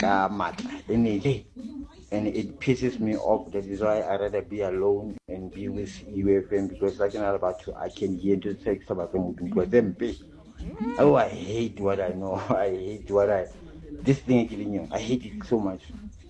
and it pisses me off. That is why I rather be alone and be with UFM, because like about you, I can hear the text about them. Oh, I hate what I know. I hate this thing giving you. I hate it so much.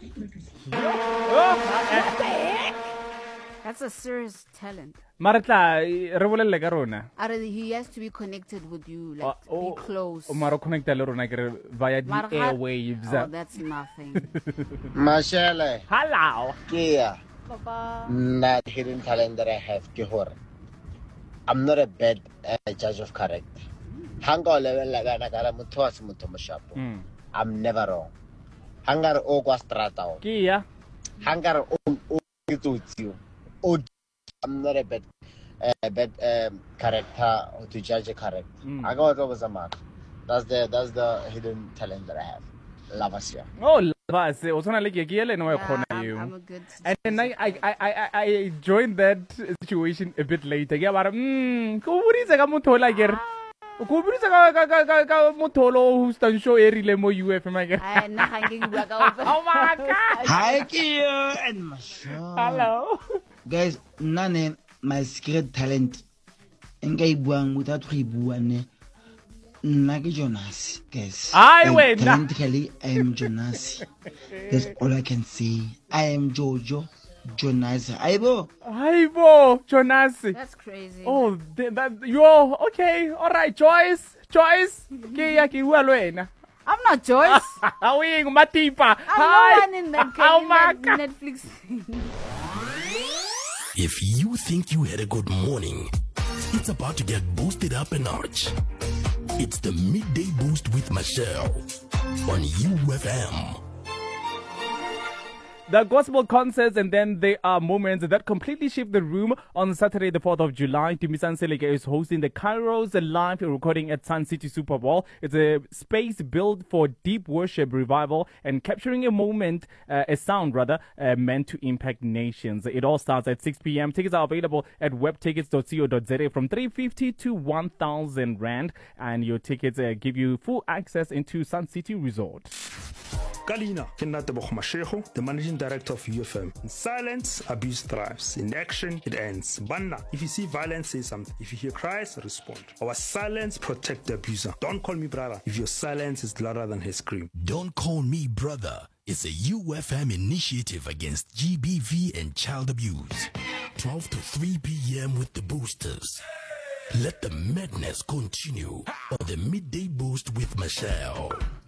That's a serious talent. Maratla, revolele ka rona. He has to be connected with you, like be close. Maro connecta le rona ke via the airwaves. Oh, that's nothing. Mashele. Hello. Kia. Papa. Not hidden talent that I have. I'm not a bad judge of character. Hanga level I'm never wrong. Hangar ogwa strata. Kia. Hangar I'm not a bad character or to judge a character. I got over the mark. That's the hidden talent that I have. Lavasia. Oh, Lavas. I'm a good. And then I joined that situation a bit later. Yeah, but Kubirisa ka motolo who's done show erile mo UFM again. Oh my God. Hi, Kia and Masha. Hello. Guys, none my secret talent. Engai buang without buane. Nagi Jonas, guys. Talentally, I am Jonas. That's all I can say. I am Jojo. Jonas. Aibo, Jonas. That's crazy. Oh, you're okay. All right, Joyce. I'm not Joyce. Matipa. I'm the one in that Netflix thing. If you think you had a good morning, it's about to get boosted up a notch. It's the Midday Boost with Michelle on UFM. The gospel concerts, and then there are moments that completely shift the room. On Saturday, the 4th of July, Timisan Seleke is hosting the Kairos live recording at Sun City Super Bowl. It's a space built for deep worship revival and capturing a sound meant to impact nations. It all starts at 6 p.m. Tickets are available at webtickets.co.za from 350 to 1,000 Rand, and your tickets give you full access into Sun City Resort. Kalina, Kinatabo Mashego, the managing director of UFM. In silence, abuse thrives. In action, it ends. Banna, if you see violence, say something. If you hear cries, respond. Our silence protect the abuser. Don't call me brother if your silence is louder than his scream. Don't call me brother. It's a UFM initiative against GBV and child abuse. 12 to 3 p.m. with the boosters. Let the madness continue on the Midday Boost with Michelle.